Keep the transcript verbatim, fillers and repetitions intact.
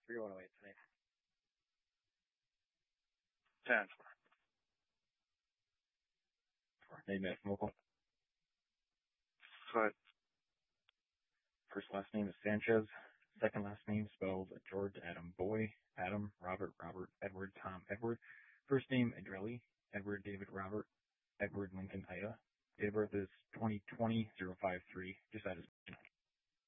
three one oh eight tonight. ten. Name and local. Foot. First last name is Sanchez. Second last name spelled George Adam Boy, Adam Robert Robert Edward Tom Edward. First name Adrelli, Edward David Robert, Edward Lincoln Ida. Date of birth is twenty twenty oh five three. Just add his